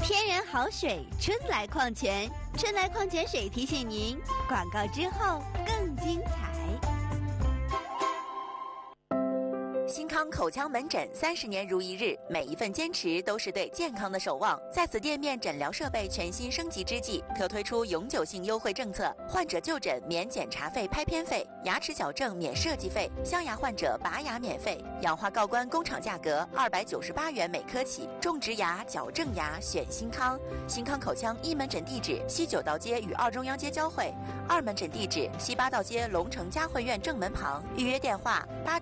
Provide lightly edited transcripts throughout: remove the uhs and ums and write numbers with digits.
天然好水，春来矿泉，春来矿泉水提醒您，广告之后更精彩。 新康口腔门诊30年如一日，每一份坚持都是对健康的守望。在此店面诊疗设备全新升级之际，特推出永久性优惠政策：患者就诊免检查费、拍片费，牙齿矫正免设计费，镶牙患者拔牙免费，氧化锆关工厂价格298元每颗起。种植牙、矫正牙选新康。新康口腔一门诊地址西九道街与二中央街交汇，2门诊地址西八道街龙城嘉汇苑正门旁。预约电话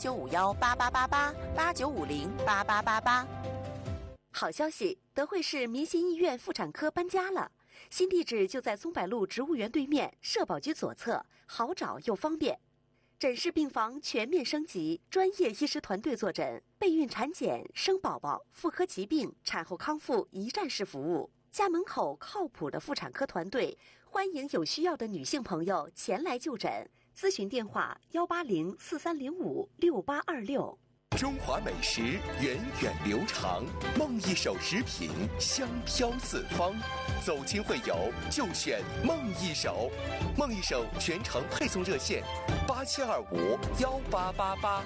8951888889508888。好消息，德惠市民心医院妇产科搬家了，新地址就在松柏路植物园对面，社保局左侧，好找又方便。诊室病房全面升级，专业医师团队坐诊，备孕产检、生宝宝、妇科疾病、产后康复一站式服务。家门口靠谱的妇产科团队，欢迎有需要的女性朋友前来就诊。咨询电话18043056826。 中华美食源远流长，梦一手食品香飘四方。走亲会友就选梦一手，梦一手全程配送热线87251888。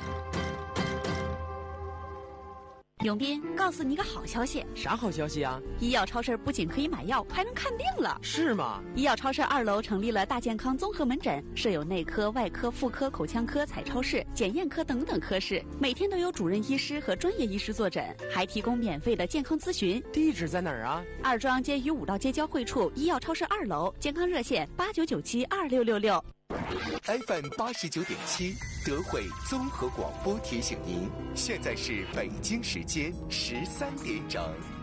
永斌，告诉你个好消息。 啥好消息啊？ 医药超市不仅可以买药，还能看病了。 是吗？ 医药超市2楼成立了大健康综合门诊，设有内科、外科、妇科、口腔科、彩超室、检验科等等科室，每天都有主任医师和专业医师坐诊，还提供免费的健康咨询。 地址在哪儿啊？ 二中央街与5道街交汇处，医药超市2楼，健康热线89972666。 FM 89.7，德惠综合广播提醒您，现在是北京时间13点整。